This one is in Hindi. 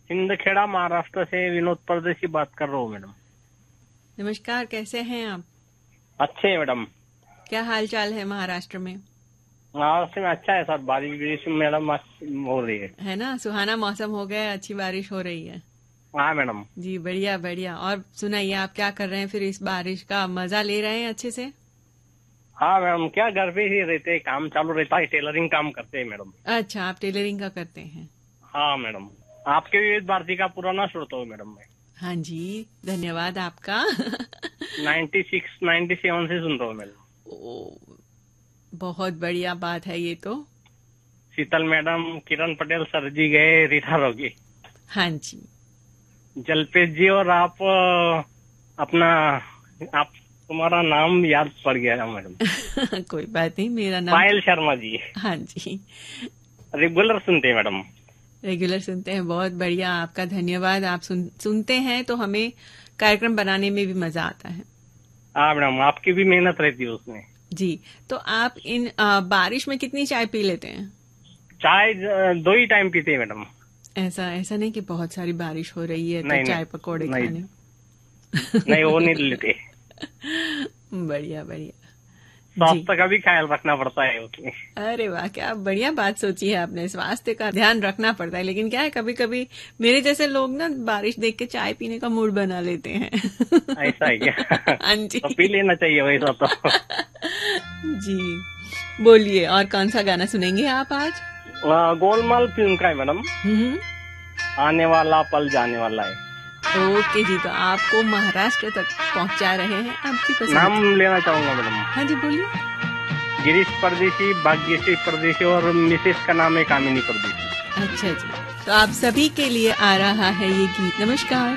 सिंदखेड़ा महाराष्ट्र से विनोद परदेसी बात कर रहा हूँ मैडम। नमस्कार, कैसे हैं आप? अच्छे है मैडम। क्या हाल चाल है महाराष्ट्र में? महाराष्ट्र में अच्छा है सर, बारिश मैडम हो रही है ना, सुहाना मौसम हो गया, अच्छी बारिश हो रही है। हाँ मैडम। जी बढ़िया बढ़िया। और सुनाइए, आप क्या कर रहे हैं फिर? इस बारिश का मजा ले रहे हैं अच्छे से? हाँ मैडम, क्या घर पे ही रहते हैं, काम चालू रहता है, टेलरिंग काम करते हैं मैडम। अच्छा, आप टेलरिंग का करते हैं? हाँ मैडम, आपके विविध भारती का पुराना श्रोता हूँ मैडम मैं। हाँ जी, धन्यवाद आपका। 96, 97 से सुन रहा हूँ मैडम। ओ, बहुत बढ़िया बात है ये तो। शीतल मैडम, किरण पटेल सर जी गए, रीता रोगी। हाँ जी। जलपेश जी, और आप तुम्हारा नाम याद पड़ गया मैडम। कोई बात नहीं, मेरा नाम पायल शर्मा जी। हाँ जी। रेगुलर सुनते हैं मैडम। रेगुलर सुनते हैं, बहुत बढ़िया, आपका धन्यवाद। आप सुनते हैं तो हमें कार्यक्रम बनाने में भी मजा आता है। हाँ मैडम, आपकी भी मेहनत रहती है उसमें। जी, तो आप इन बारिश में कितनी चाय पी लेते हैं? चाय 2 ही टाइम पीते हैं मैडम। ऐसा नहीं कि बहुत सारी बारिश हो रही है तो नहीं, चाय पकौड़े नहीं, खाने? नहीं, वो नहीं लेते। बढ़िया बढ़िया। स्वास्थ्य का भी ख्याल रखना पड़ता है उसमें। अरे वाह, क्या बढ़िया बात सोची है आपने। स्वास्थ्य का ध्यान रखना पड़ता है, लेकिन क्या है, कभी कभी मेरे जैसे लोग ना बारिश देख के चाय पीने का मूड बना लेते हैं। ऐसा है क्या? हाँ जी। तो पी लेना चाहिए वैसा तो। जी बोलिए, और कौन सा गाना सुनेंगे आप आज? गोलमाल फिल्म का है मैडम। आने वाला पल जाने वाला है। ओके जी, तो आपको महाराष्ट्र तक पहुंचा रहे हैं आपकी पसंद। नाम लेना चाहूंगा मैडम। हाँ जी बोलिए। गिरीश परदेसी, भाग्यश्री परदेसी और मिसेस का नाम है कामिनी परदेसी। अच्छा जी, तो आप सभी के लिए आ रहा है ये गीत। नमस्कार।